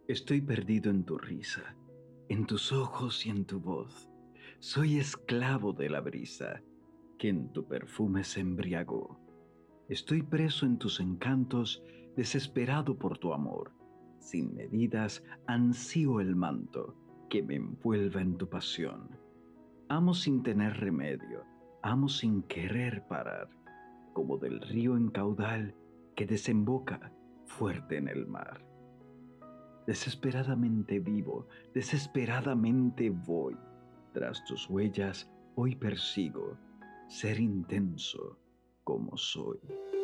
Estoy perdido en tu risa, en tus ojos y en tu voz. Soy esclavo de la brisa que en tu perfume se embriagó. Estoy preso en tus encantos, desesperado por tu amor. Sin medidas ansío el manto que me envuelva en tu pasión. Amo sin tener remedio, amo sin querer parar, como del río en caudal que desemboca fuerte en el mar. Desesperadamente vivo, desesperadamente voy. Tras tus huellas hoy persigo ser intenso como soy.